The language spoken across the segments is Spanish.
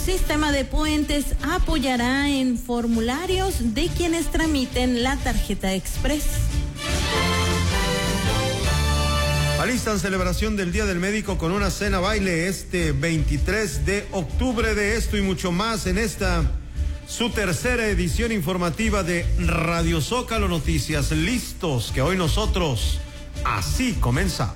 sistema de puentes apoyará en formularios de quienes tramiten la tarjeta express. Alistan celebración del Día del Médico con una cena baile este 23 de octubre. De esto y mucho más en esta, su tercera edición informativa de Radio Zócalo Noticias. Listos, que hoy nosotros así comenzamos.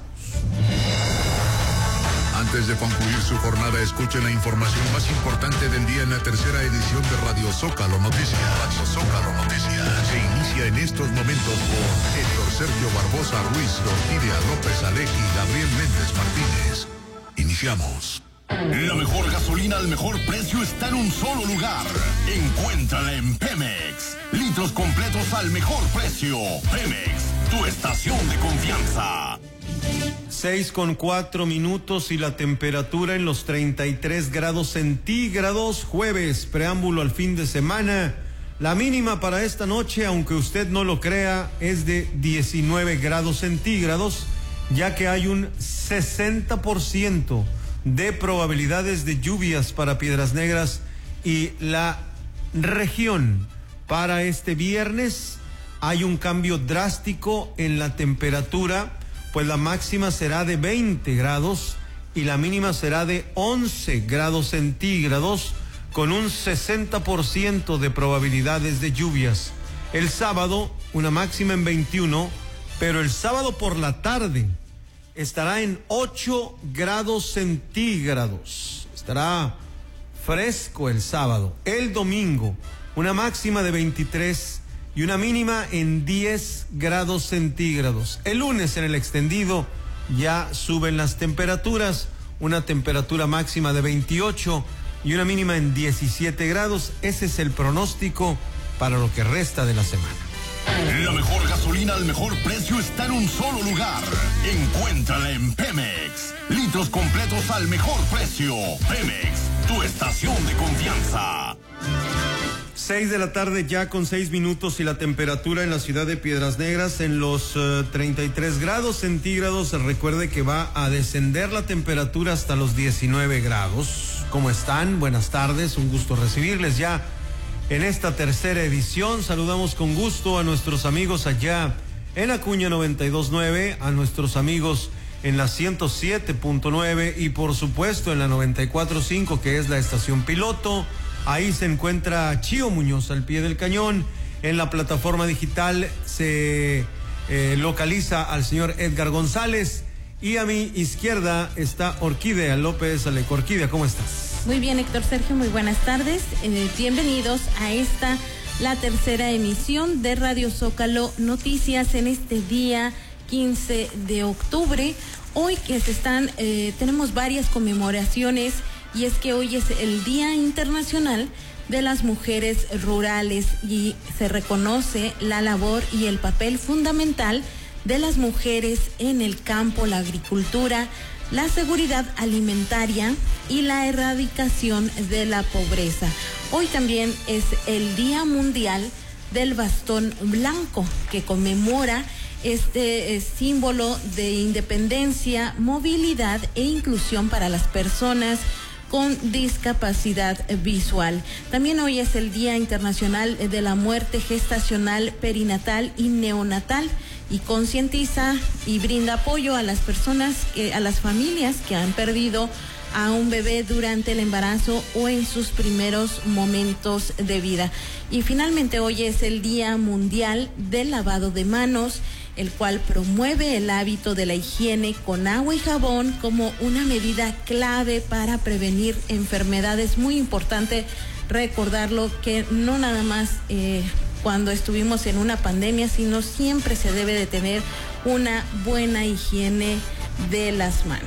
Antes de concluir su jornada, escuchen la información más importante del día en la tercera edición de Radio Zócalo Noticias. Radio Zócalo Noticias se inicia en estos momentos por Héctor Sergio Barbosa Ruiz, Orquídea López Alec y Gabriel Méndez Martínez. Iniciamos. La mejor gasolina al mejor precio está en un solo lugar. Encuéntrala en Pemex. Litros completos al mejor precio. Pemex, tu estación de confianza. 6:04 y la temperatura en los 33 grados centígrados. Jueves, preámbulo al fin de semana. La mínima para esta noche, aunque usted no lo crea, es de 19 grados centígrados, ya que hay un 60% de probabilidades de lluvias para Piedras Negras y la región. Para este viernes hay un cambio drástico en la temperatura, pues la máxima será de 20 grados y la mínima será de 11 grados centígrados, con un 60% de probabilidades de lluvias. El sábado, una máxima en 21, pero el sábado por la tarde estará en 8 grados centígrados. Estará fresco el sábado. El domingo, una máxima de 23 y una mínima en 10 grados centígrados. El lunes en el extendido ya suben las temperaturas, una temperatura máxima de 28 y una mínima en 17 grados. Ese es el pronóstico para lo que resta de la semana. La mejor gasolina al mejor precio está en un solo lugar. Encuéntrala en Pemex. Litros completos al mejor precio. Pemex, tu estación de confianza. 6 de la tarde ya con 6 minutos y la temperatura en la ciudad de Piedras Negras en los 33 grados centígrados. Recuerde que va a descender la temperatura hasta los 19 grados. ¿Cómo están? Buenas tardes, un gusto recibirles ya en esta tercera edición. Saludamos con gusto a nuestros amigos allá en Acuña 92.9, a nuestros amigos en la 107.9 y por supuesto en la 94.5, que es la estación piloto. Ahí se encuentra Chío Muñoz al pie del cañón. En la plataforma digital se localiza al señor Edgar González. Y a mi izquierda está Orquídea López Alec. Orquídea, ¿cómo estás? Muy bien, Héctor Sergio, muy buenas tardes. Bienvenidos a esta, la tercera emisión de Radio Zócalo Noticias en este día 15 de octubre. Hoy que tenemos varias conmemoraciones. Y es que hoy es el Día Internacional de las Mujeres Rurales y se reconoce la labor y el papel fundamental de las mujeres en el campo, la agricultura, la seguridad alimentaria y la erradicación de la pobreza. Hoy también es el Día Mundial del Bastón Blanco, que conmemora este símbolo de independencia, movilidad e inclusión para las personas con discapacidad visual. También hoy es el Día Internacional de la Muerte Gestacional, Perinatal y Neonatal, y concientiza y brinda apoyo a las personas, a las familias que han perdido a un bebé durante el embarazo o en sus primeros momentos de vida. Y finalmente hoy es el Día Mundial del Lavado de Manos, el cual promueve el hábito de la higiene con agua y jabón como una medida clave para prevenir enfermedades. Muy importante recordarlo, que no nada más cuando estuvimos en una pandemia, sino siempre se debe de tener una buena higiene de las manos.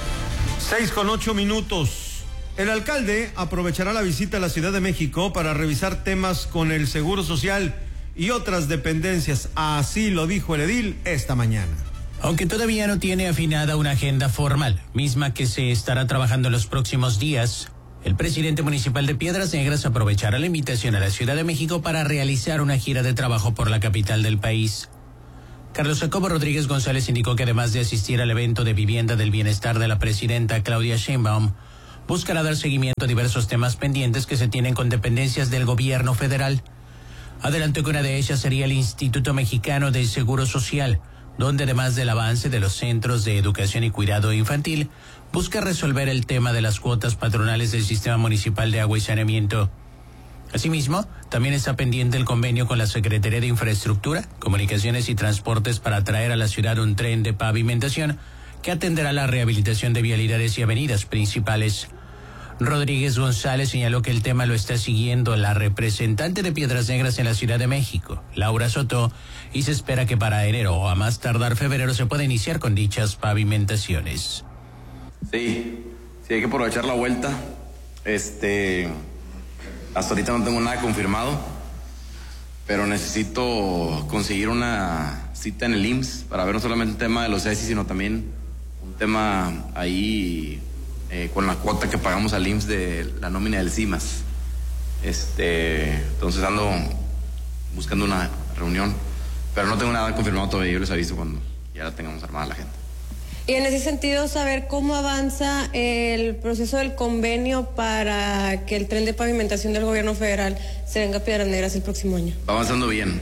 6:08. El alcalde aprovechará la visita a la Ciudad de México para revisar temas con el Seguro Social y otras dependencias. Así lo dijo el edil esta mañana. Aunque todavía no tiene afinada una agenda formal, misma que se estará trabajando en los próximos días, el presidente municipal de Piedras Negras aprovechará la invitación a la Ciudad de México para realizar una gira de trabajo por la capital del país. Carlos Jacobo Rodríguez González indicó que además de asistir al evento de vivienda del bienestar de la presidenta Claudia Sheinbaum, buscará dar seguimiento a diversos temas pendientes que se tienen con dependencias del gobierno federal. Adelantó que una de ellas sería el Instituto Mexicano del Seguro Social, donde además del avance de los centros de educación y cuidado infantil, busca resolver el tema de las cuotas patronales del Sistema Municipal de Agua y Saneamiento. Asimismo, también está pendiente el convenio con la Secretaría de Infraestructura, Comunicaciones y Transportes para traer a la ciudad un tren de pavimentación que atenderá la rehabilitación de vialidades y avenidas principales. Rodríguez González señaló que el tema lo está siguiendo la representante de Piedras Negras en la Ciudad de México, Laura Soto, y se espera que para enero o a más tardar febrero se pueda iniciar con dichas pavimentaciones. Sí, hay que aprovechar la vuelta. Hasta ahorita no tengo nada confirmado, pero necesito conseguir una cita en el IMSS para ver no solamente el tema de los ESI, sino también un tema ahí con la cuota que pagamos al IMSS de la nómina del CIMAS. Entonces ando buscando una reunión, pero no tengo nada confirmado todavía. Yo les aviso cuando ya la tengamos armada la gente. Y en ese sentido, saber cómo avanza el proceso del convenio para que el tren de pavimentación del gobierno federal se venga a Piedras Negras el próximo año. Va avanzando bien.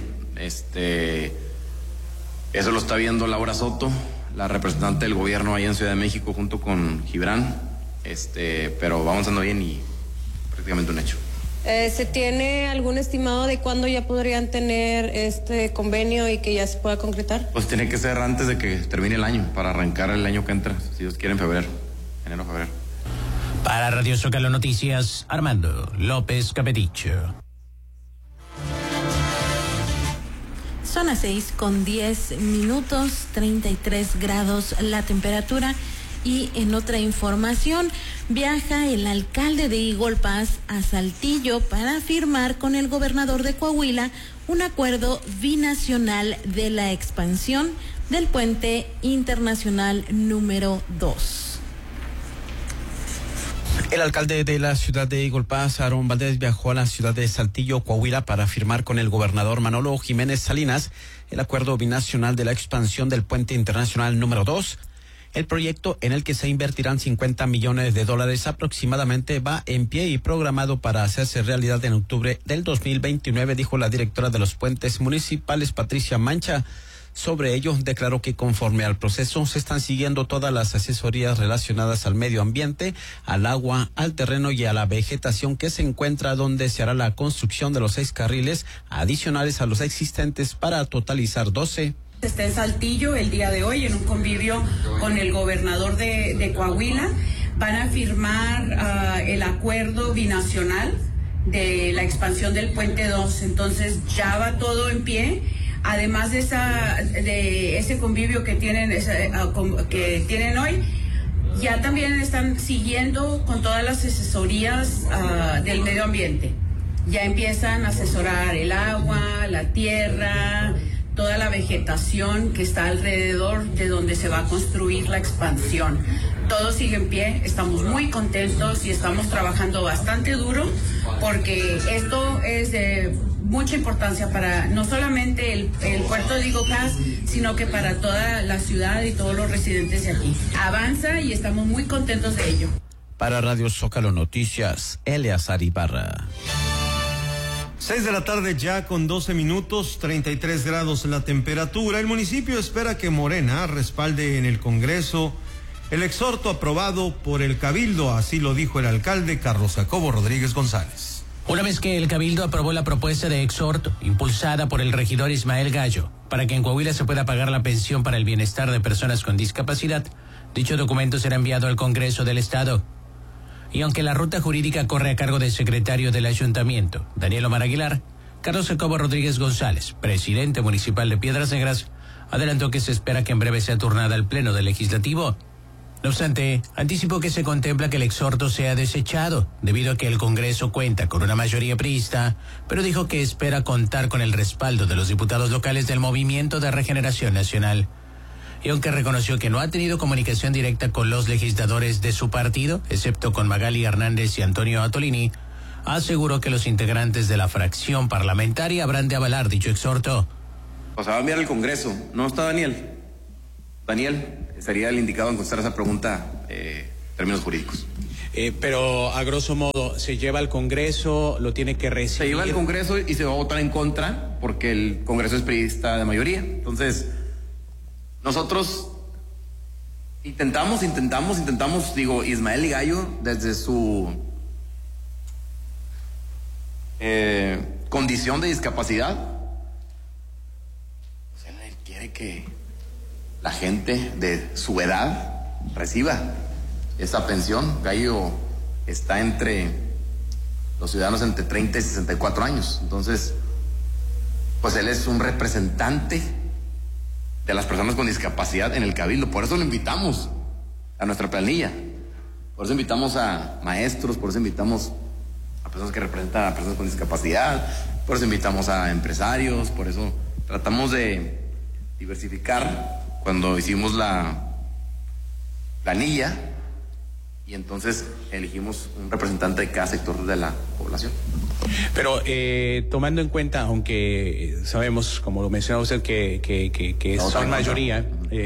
Eso lo está viendo Laura Soto, la representante del gobierno ahí en Ciudad de México, junto con Gibran. Pero va avanzando bien y prácticamente un hecho. ¿Se tiene algún estimado de cuándo ya podrían tener este convenio y que ya se pueda concretar? Pues tiene que ser antes de que termine el año, para arrancar el año que entra, si Dios quiere, en febrero, enero, febrero. Para Radio Zócalo Noticias, Armando López Capeticho. Son las 6:10, 33 grados la temperatura. Y en otra información, viaja el alcalde de Eagle Pass a Saltillo para firmar con el gobernador de Coahuila un acuerdo binacional de la expansión del puente internacional número 2. El alcalde de la ciudad de Eagle Pass, Aarón Valdés, viajó a la ciudad de Saltillo, Coahuila, para firmar con el gobernador Manolo Jiménez Salinas el acuerdo binacional de la expansión del puente internacional número 2. El proyecto, en el que se invertirán $50 millones aproximadamente, va en pie y programado para hacerse realidad en octubre del 2029, dijo la directora de los puentes municipales, Patricia Mancha. Sobre ello, declaró que conforme al proceso se están siguiendo todas las asesorías relacionadas al medio ambiente, al agua, al terreno y a la vegetación que se encuentra donde se hará la construcción de los 6 carriles adicionales a los existentes para totalizar 12. Está en Saltillo el día de hoy en un convivio con el gobernador de Coahuila. Van a firmar el acuerdo binacional de la expansión del puente 2. Entonces ya va todo en pie. Además de ese convivio que tienen hoy, ya también están siguiendo con todas las asesorías del medio ambiente. Ya empiezan a asesorar el agua, la tierra, toda la vegetación que está alrededor de donde se va a construir la expansión. Todo sigue en pie, estamos muy contentos y estamos trabajando bastante duro porque esto es de mucha importancia para no solamente el puerto de Eagle Pass, sino que para toda la ciudad y todos los residentes de aquí. Avanza y estamos muy contentos de ello. Para Radio Zócalo Noticias, Eleazar Ibarra. 6 de la tarde ya con 12 minutos, 33 grados la temperatura. El municipio espera que Morena respalde en el Congreso el exhorto aprobado por el Cabildo, así lo dijo el alcalde Carlos Jacobo Rodríguez González. Una vez que el Cabildo aprobó la propuesta de exhorto impulsada por el regidor Ismael Gallo para que en Coahuila se pueda pagar la pensión para el bienestar de personas con discapacidad, dicho documento será enviado al Congreso del Estado. Y aunque la ruta jurídica corre a cargo del secretario del Ayuntamiento, Daniel Omar Aguilar, Carlos Jacobo Rodríguez González, presidente municipal de Piedras Negras, adelantó que se espera que en breve sea turnada al Pleno del Legislativo. No obstante, anticipó que se contempla que el exhorto sea desechado, debido a que el Congreso cuenta con una mayoría priista, pero dijo que espera contar con el respaldo de los diputados locales del Movimiento de Regeneración Nacional. Y aunque reconoció que no ha tenido comunicación directa con los legisladores de su partido, excepto con Magali Hernández y Antonio Atolini, aseguró que los integrantes de la fracción parlamentaria habrán de avalar dicho exhorto. O sea, va a enviar al Congreso. ¿No está Daniel? Daniel sería el indicado en contestar esa pregunta en términos jurídicos. Pero a grosso modo, ¿se lleva al Congreso? ¿Lo tiene que recibir? Se lleva al Congreso y se va a votar en contra porque el Congreso es priista de mayoría. Entonces, nosotros intentamos, digo, Ismael y Gallo, desde su condición de discapacidad, pues él quiere que la gente de su edad reciba esa pensión. Gallo está entre los ciudadanos entre 30 y 64 años. Entonces, pues él es un representante de las personas con discapacidad en el Cabildo. Por eso lo invitamos a nuestra planilla. Por eso invitamos a maestros, por eso invitamos a personas que representan a personas con discapacidad, por eso invitamos a empresarios, por eso tratamos de diversificar cuando hicimos la planilla, y entonces elegimos un representante de cada sector de la población. Pero tomando en cuenta, aunque sabemos, como lo mencionaba usted, que son mayoría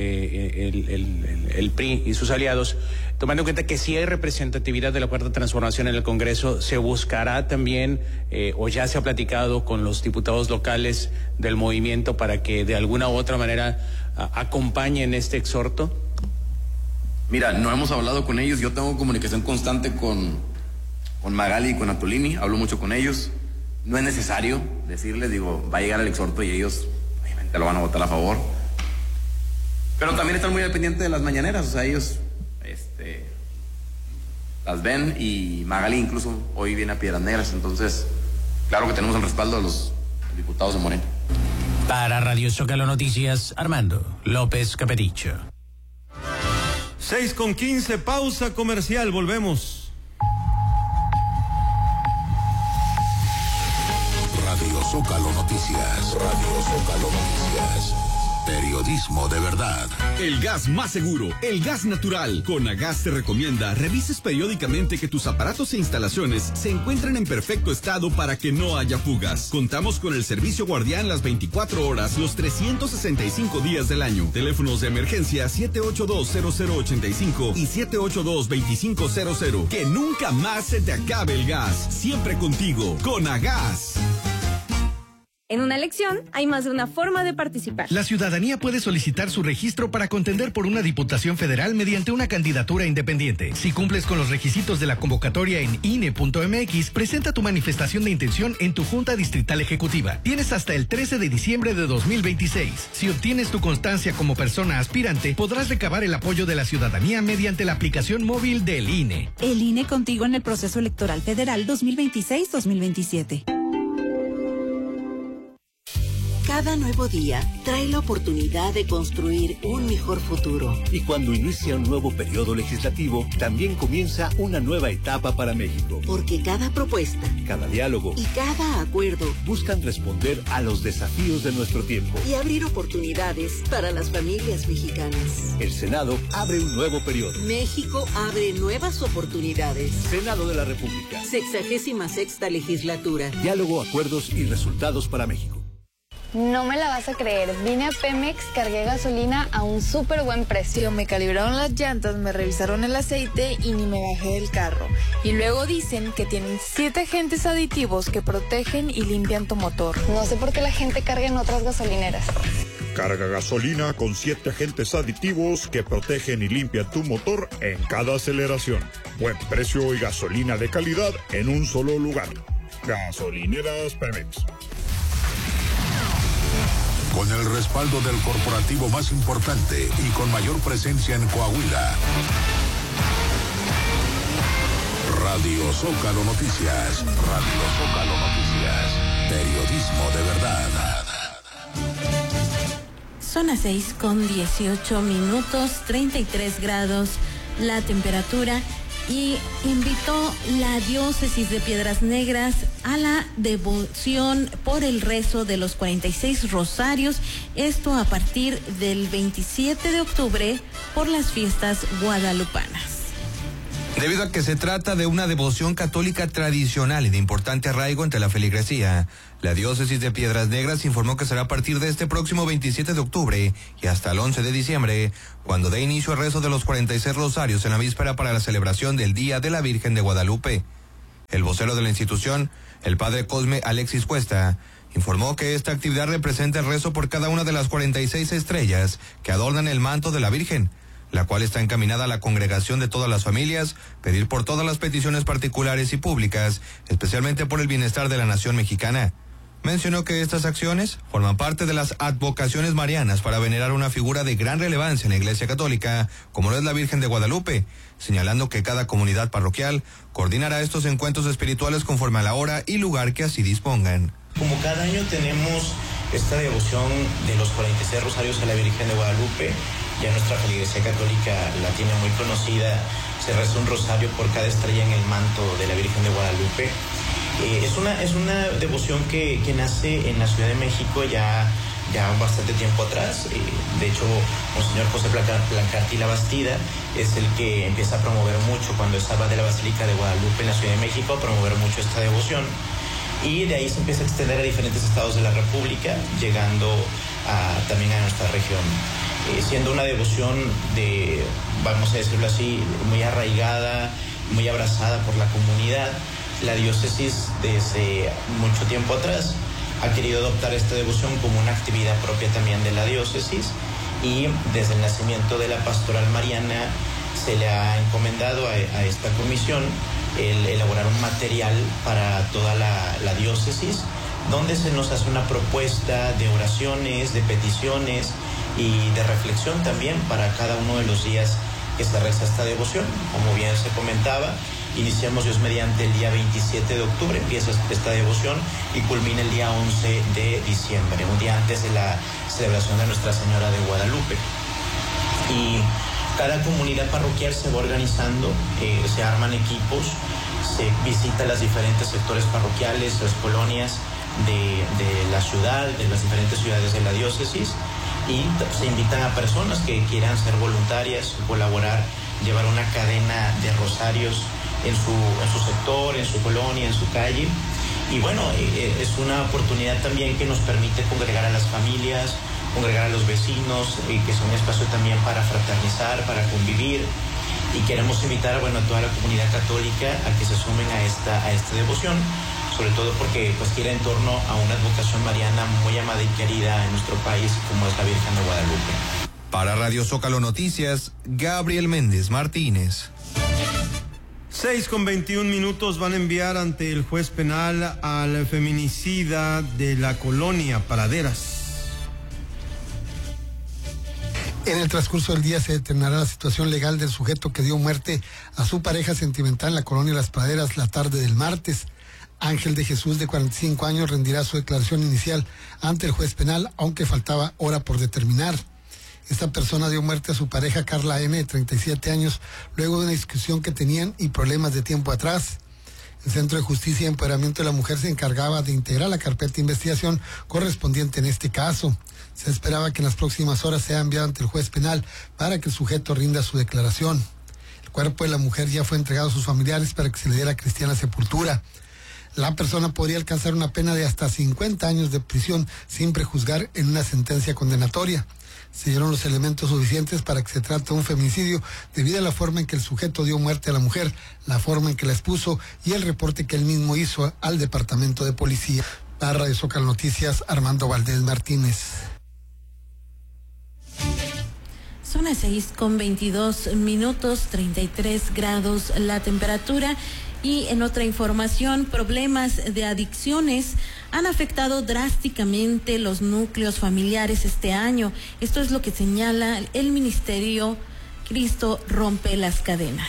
el PRI y sus aliados, tomando en cuenta que sí hay representatividad de la Cuarta Transformación en el Congreso, ¿se buscará también o ya se ha platicado con los diputados locales del movimiento para que de alguna u otra manera acompañen este exhorto? Mira, no hemos hablado con ellos. Yo tengo comunicación constante con Magali y con Atolini, hablo mucho con ellos. No es necesario decirles, digo, va a llegar el exhorto y ellos obviamente lo van a votar a favor. Pero también están muy al pendiente de las mañaneras, o sea, ellos las ven, y Magali incluso hoy viene a Piedras Negras. Entonces, claro que tenemos el respaldo de los diputados de Morena. Para Radio Zócalo Noticias, Armando López Capericho. 6:15, pausa comercial, volvemos. Radio Zócalo Noticias. Radio Zócalo Noticias. Periodismo de verdad. El gas más seguro, el gas natural. Conagas te recomienda revises periódicamente que tus aparatos e instalaciones se encuentren en perfecto estado para que no haya fugas. Contamos con el servicio guardián las 24 horas, los 365 días del año. Teléfonos de emergencia 782-0085 y 782-2500. Que nunca más se te acabe el gas. Siempre contigo. Conagas. En una elección hay más de una forma de participar. La ciudadanía puede solicitar su registro para contender por una diputación federal mediante una candidatura independiente. Si cumples con los requisitos de la convocatoria en INE.mx, presenta tu manifestación de intención en tu Junta Distrital Ejecutiva. Tienes hasta el 13 de diciembre de 2026. Si obtienes tu constancia como persona aspirante, podrás recabar el apoyo de la ciudadanía mediante la aplicación móvil del INE. El INE contigo en el proceso electoral federal 2026-2027. Cada nuevo día trae la oportunidad de construir un mejor futuro. Y cuando inicia un nuevo periodo legislativo, también comienza una nueva etapa para México. Porque cada propuesta, cada diálogo y cada acuerdo buscan responder a los desafíos de nuestro tiempo y abrir oportunidades para las familias mexicanas. El Senado abre un nuevo periodo. México abre nuevas oportunidades. Senado de la República. 66ª legislatura. Diálogo, acuerdos y resultados para México. No me la vas a creer, vine a Pemex, cargué gasolina a un súper buen precio. Me calibraron las llantas, me revisaron el aceite y ni me bajé del carro. Y luego dicen que tienen 7 agentes aditivos que protegen y limpian tu motor. No sé por qué la gente carga en otras gasolineras. Carga gasolina con 7 agentes aditivos que protegen y limpian tu motor en cada aceleración. Buen precio y gasolina de calidad en un solo lugar. Gasolineras Pemex. Con el respaldo del corporativo más importante y con mayor presencia en Coahuila. Radio Zócalo Noticias. Radio Zócalo Noticias. Periodismo de verdad. Son las 6:18, 33 grados la temperatura. Y invitó la diócesis de Piedras Negras a la devoción por el rezo de los 46 rosarios, esto a partir del 27 de octubre por las fiestas guadalupanas. Debido a que se trata de una devoción católica tradicional y de importante arraigo entre la feligresía, la diócesis de Piedras Negras informó que será a partir de este próximo 27 de octubre y hasta el 11 de diciembre, cuando dé inicio al rezo de los 46 rosarios en la víspera para la celebración del Día de la Virgen de Guadalupe. El vocero de la institución, el padre Cosme Alexis Cuesta, informó que esta actividad representa el rezo por cada una de las 46 estrellas que adornan el manto de la Virgen, la cual está encaminada a la congregación de todas las familias, pedir por todas las peticiones particulares y públicas, especialmente por el bienestar de la nación mexicana. Mencionó que estas acciones forman parte de las advocaciones marianas para venerar una figura de gran relevancia en la Iglesia Católica, como lo es la Virgen de Guadalupe, señalando que cada comunidad parroquial coordinará estos encuentros espirituales conforme a la hora y lugar que así dispongan. Como cada año tenemos esta devoción de los 46 rosarios a la Virgen de Guadalupe, ya nuestra feligresía católica la tiene muy conocida, se reza un rosario por cada estrella en el manto de la Virgen de Guadalupe. Es una devoción que nace en la Ciudad de México ya bastante tiempo atrás. De hecho, Monseñor José Blancarte y la Bastida es el que empieza a promover mucho cuando estaba de la Basílica de Guadalupe en la Ciudad de México, a promover mucho esta devoción. Y de ahí se empieza a extender a diferentes estados de la República, llegando también a nuestra región. Siendo una devoción vamos a decirlo así, muy arraigada, muy abrazada por la comunidad, la diócesis desde mucho tiempo atrás ha querido adoptar esta devoción como una actividad propia también de la diócesis, y desde el nacimiento de la pastoral mariana se le ha encomendado a esta comisión el elaborar un material para toda la diócesis, donde se nos hace una propuesta de oraciones, de peticiones y de reflexión también para cada uno de los días que se reza esta devoción. Como bien se comentaba, iniciamos Dios mediante el día 27 de octubre, empieza esta devoción y culmina el día 11 de diciembre, un día antes de la celebración de Nuestra Señora de Guadalupe. Y cada comunidad parroquial se va organizando, se arman equipos, se visita los diferentes sectores parroquiales, las colonias de la ciudad, de las diferentes ciudades de la diócesis, y se invitan a personas que quieran ser voluntarias, colaborar, llevar una cadena de rosarios en su sector, en su colonia, en su calle. Y bueno, es una oportunidad también que nos permite congregar a las familias, congregar a los vecinos, que es un espacio también para fraternizar, para convivir. Y queremos invitar a toda la comunidad católica a que se sumen a esta devoción, sobre todo porque gira en torno a una advocación mariana muy amada y querida en nuestro país, como es la Virgen de Guadalupe. Para Radio Zócalo Noticias, Gabriel Méndez Martínez. 6:21 van a enviar ante el juez penal al feminicida de la colonia Praderas. En el transcurso del día se determinará la situación legal del sujeto que dio muerte a su pareja sentimental en la colonia Las Praderas la tarde del martes. Ángel de Jesús, de 45 años, rendirá su declaración inicial ante el juez penal, aunque faltaba hora por determinar. Esta persona dio muerte a su pareja Carla M., de 37 años, luego de una discusión que tenían y problemas de tiempo atrás. El Centro de Justicia y Empoderamiento de la Mujer se encargaba de integrar la carpeta de investigación correspondiente en este caso. Se esperaba que en las próximas horas sea enviado ante el juez penal para que el sujeto rinda su declaración. El cuerpo de la mujer ya fue entregado a sus familiares para que se le diera cristiana sepultura. La persona podría alcanzar una pena de hasta 50 años de prisión sin prejuzgar en una sentencia condenatoria. Se dieron los elementos suficientes para que se trate de un feminicidio debido a la forma en que el sujeto dio muerte a la mujer, la forma en que la expuso y el reporte que él mismo hizo al Departamento de Policía. Para Radio Zócalo Noticias, Armando Valdés Martínez. Son las 6:22, 33 grados la temperatura. Y en otra información, problemas de adicciones han afectado drásticamente los núcleos familiares este año. Esto es lo que señala el Ministerio Cristo Rompe las Cadenas.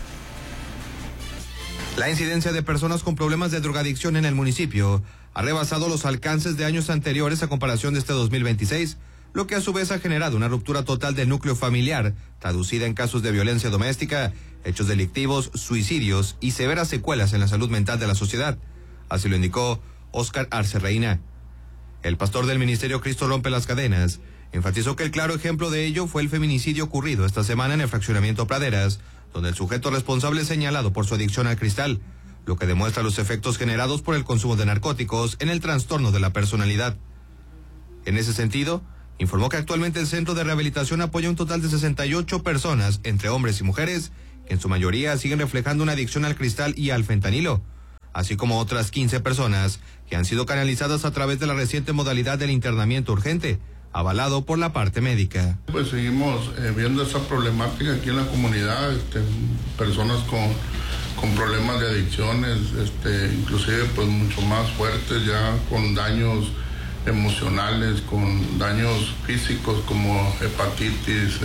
La incidencia de personas con problemas de drogadicción en el municipio ha rebasado los alcances de años anteriores a comparación de este 2026, lo que a su vez ha generado una ruptura total del núcleo familiar, traducida en casos de violencia doméstica, hechos delictivos, suicidios y severas secuelas en la salud mental de la sociedad. Así lo indicó Óscar Arce Reina. El pastor del Ministerio Cristo Rompe las Cadenas enfatizó que el claro ejemplo de ello fue el feminicidio ocurrido esta semana en el fraccionamiento Praderas, donde el sujeto responsable es señalado por su adicción al cristal, lo que demuestra los efectos generados por el consumo de narcóticos en el trastorno de la personalidad. En ese sentido, informó que actualmente el Centro de Rehabilitación apoya un total de 68 personas, entre hombres y mujeres, que en su mayoría siguen reflejando una adicción al cristal y al fentanilo, así como otras 15 personas que han sido canalizadas a través de la reciente modalidad del internamiento urgente, avalado por la parte médica. Pues seguimos viendo esa problemática aquí en la comunidad, personas con problemas de adicciones, inclusive pues mucho más fuertes, ya con daños emocionales, con daños físicos como hepatitis,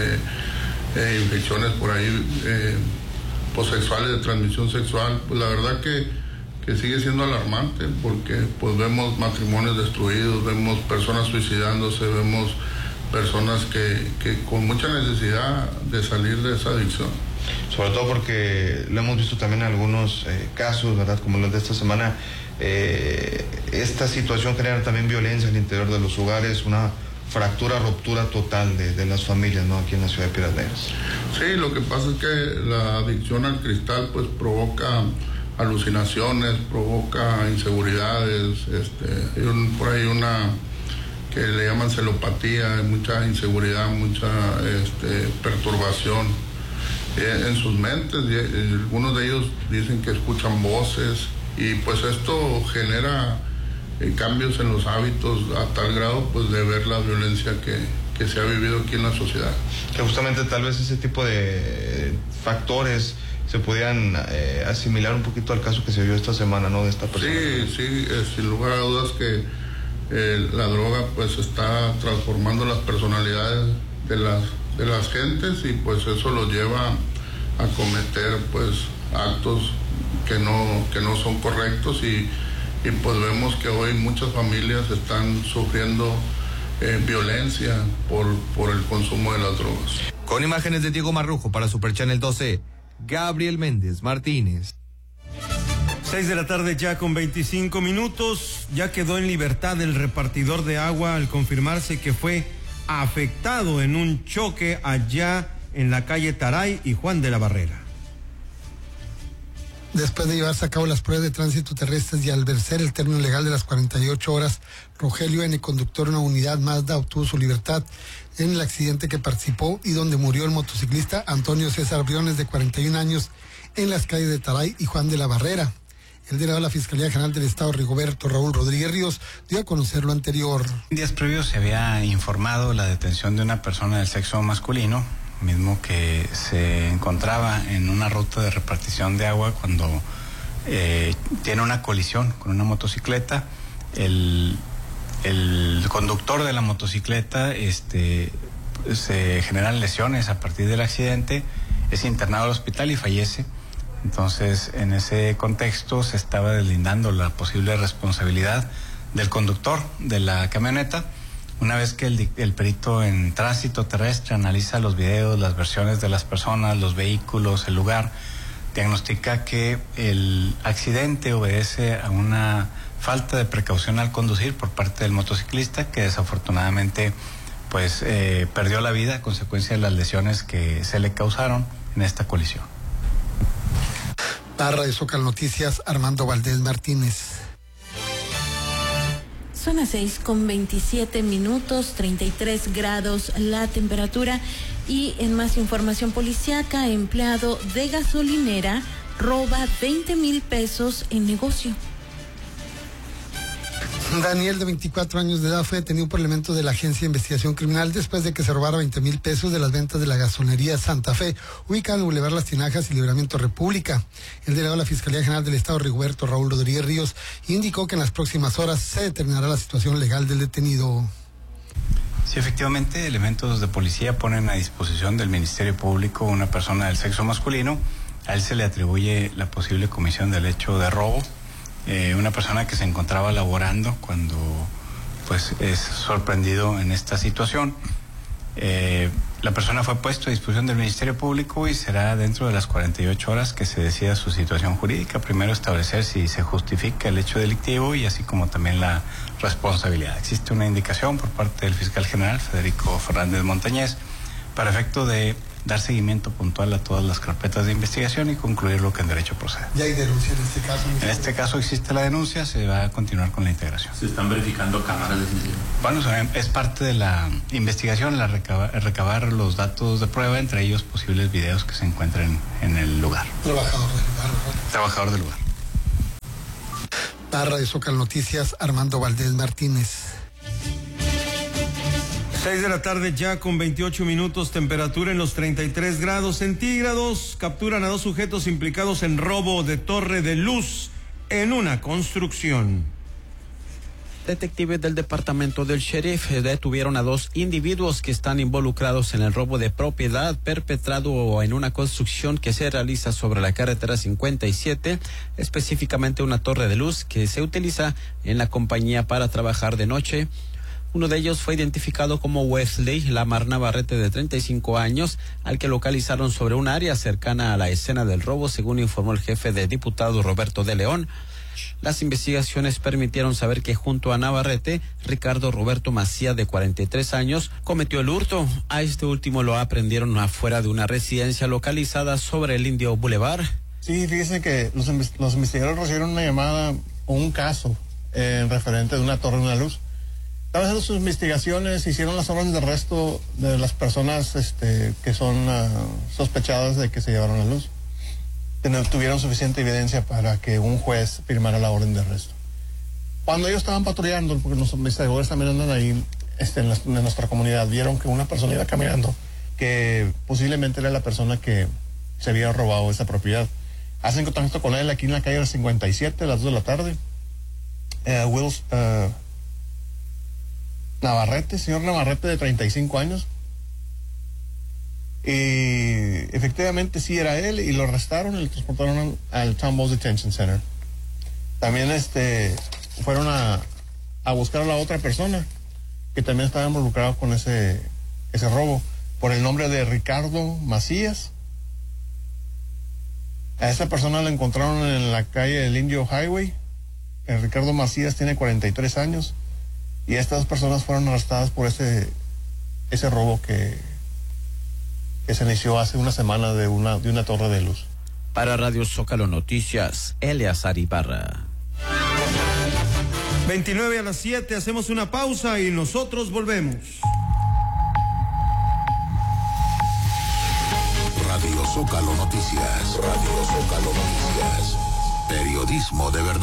infecciones por ahí posexuales de transmisión sexual. Pues la verdad que sigue siendo alarmante, porque pues vemos matrimonios destruidos, vemos personas suicidándose, vemos personas que con mucha necesidad de salir de esa adicción. Sobre todo porque lo hemos visto también en algunos casos, ¿verdad? Como los de esta semana. Esta situación genera también violencia al interior de los hogares, una fractura, ruptura total de las familias, ¿no? Aquí en la ciudad de Piedras Negras. Sí, lo que pasa es que la adicción al cristal pues provoca alucinaciones, provoca inseguridades, hay por ahí una que le llaman celopatía, mucha inseguridad, mucha perturbación en sus mentes, y algunos de ellos dicen que escuchan voces, y pues esto genera cambios en los hábitos a tal grado pues de ver la violencia que se ha vivido aquí en la sociedad. Que justamente tal vez ese tipo de factores se pudieran asimilar un poquito al caso que se vio esta semana, ¿no? De esta persona. Sí, sin lugar a dudas que la droga pues está transformando las personalidades de las gentes, y pues eso los lleva a cometer pues actos que no son correctos, y pues vemos que hoy muchas familias están sufriendo violencia por el consumo de las drogas. Con imágenes de Diego Marrujo para Super Channel 12, Gabriel Méndez Martínez. 6 de la tarde ya con 25 minutos. Ya quedó en libertad el repartidor de agua al confirmarse que fue afectado en un choque allá en la calle Taray y Juan de la Barrera. Después de llevarse a cabo las pruebas de tránsito terrestres y al vencer el término legal de las 48 horas, Rogelio N., conductor de una unidad Mazda, obtuvo su libertad en el accidente que participó y donde murió el motociclista Antonio César Briones, de 41 años, en las calles de Taray y Juan de la Barrera. El delegado de la Fiscalía General del Estado, Rigoberto Raúl Rodríguez Ríos, dio a conocer lo anterior. En días previos se había informado la detención de una persona del sexo masculino, mismo que se encontraba en una ruta de repartición de agua cuando tiene una colisión con una motocicleta. El conductor de la motocicleta se generan lesiones a partir del accidente, es internado al hospital y fallece. Entonces, en ese contexto se estaba deslindando la posible responsabilidad del conductor de la camioneta. Una vez que el perito en tránsito terrestre analiza los videos, las versiones de las personas, los vehículos, el lugar, diagnostica que el accidente obedece a una falta de precaución al conducir por parte del motociclista, que desafortunadamente pues perdió la vida a consecuencia de las lesiones que se le causaron en esta colisión. Para Radio Zócalo Noticias, Armando Valdés Martínez. Son las 6:27, 33 grados la temperatura. Y en más información policíaca, empleado de gasolinera roba 20,000 pesos en negocio. Daniel, de 24 años de edad, fue detenido por elementos de la Agencia de Investigación Criminal después de que se robara 20,000 pesos de las ventas de la gasolinería Santa Fe, ubicada en Boulevard Las Tinajas y Libramiento República. El delegado de la Fiscalía General del Estado, Rigoberto Raúl Rodríguez Ríos, indicó que en las próximas horas se determinará la situación legal del detenido. Sí, efectivamente, elementos de policía ponen a disposición del Ministerio Público una persona del sexo masculino. A él se le atribuye la posible comisión del hecho de robo. Una persona que se encontraba laborando cuando pues es sorprendido en esta situación. La persona fue puesta a disposición del Ministerio Público y será dentro de las 48 horas que se decida su situación jurídica. Primero establecer si se justifica el hecho delictivo y así como también la responsabilidad. Existe una indicación por parte del fiscal general Federico Fernández Montañez para efecto de dar seguimiento puntual a todas las carpetas de investigación y concluir lo que en derecho procede. ¿Ya hay denuncia en este caso? En este caso existe la denuncia, se va a continuar con la integración. ¿Se están verificando cámaras de seguridad? Bueno, es parte de la investigación, recabar los datos de prueba, entre ellos posibles videos que se encuentren en el lugar. Trabajador del lugar, ¿verdad? Trabajador del lugar. Para Zócalo Noticias, Armando Valdés Martínez. 6 de la tarde ya con 28 minutos, temperatura en los 33 grados centígrados. Capturan a 2 sujetos implicados en robo de torre de luz en una construcción. Detectives del departamento del sheriff detuvieron a 2 individuos que están involucrados en el robo de propiedad perpetrado en una construcción que se realiza sobre la carretera 57, específicamente una torre de luz que se utiliza en la compañía para trabajar de noche. Uno de ellos fue identificado como Wesley Lamar Navarrete, de 35 años, al que localizaron sobre un área cercana a la escena del robo, según informó el jefe de diputados Roberto de León. Las investigaciones permitieron saber que junto a Navarrete, Ricardo Roberto Macías, de 43 años, cometió el hurto. A este último lo aprendieron afuera de una residencia localizada sobre el Indio Boulevard. Sí, fíjense que los investigadores recibieron una llamada o un caso referente de una torre de una luz. Estaban haciendo sus investigaciones, hicieron las órdenes de arresto de las personas que son sospechadas de que se llevaron la luz. Tuvieron suficiente evidencia para que un juez firmara la orden de arresto. Cuando ellos estaban patrullando, porque los investigadores también andan ahí en nuestra comunidad, vieron que una persona iba caminando, que posiblemente era la persona que se había robado esa propiedad. Hacen contacto con él aquí en la calle del 57 a las 2 de la tarde. Navarrete, señor Navarrete, de 35 años. Y efectivamente sí era él, y lo arrestaron y lo transportaron al Tom Bowles Detention Center. También fueron a buscar a la otra persona que también estaba involucrado con ese robo, por el nombre de Ricardo Macías. A esa persona la encontraron en la calle del Indio Highway. El Ricardo Macías tiene 43 años. Y estas 2 personas fueron arrestadas por ese robo que se inició hace una semana de una torre de luz. Para Radio Zócalo Noticias, Eleazar Ibarra. 29 a las 7, hacemos una pausa y nosotros volvemos. Radio Zócalo Noticias. Radio Zócalo Noticias. Periodismo de verdad.